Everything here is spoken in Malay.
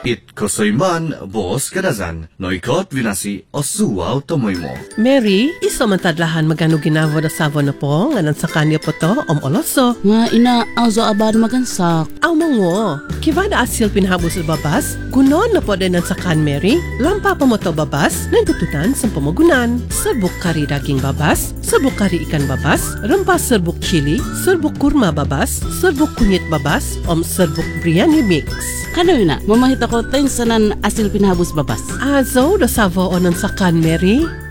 It kosoyman boss kadazan, noikot vinasi o suwaw tomoy mo. Mary, iso man tadlahan magano ginavo da savo na po, nganan sa kanya po to, oloso. Nga ina, auzo abad magansak. Aw mango, kivada asil pinhabos sa babas, gunon na po din sa kan Mary, lampa pa mo to babas, nagtutunan sa pamagunan. Serbuk kari daging babas, serbuk kari ikan babas, rempah serbuk chili, serbuk kurma babas, serbuk kunyit babas, serbuk biryani mix. Kano ina, mamahita ko tayong sanan asil pinhabos babas. Azo, da savo onan sa kan Mary.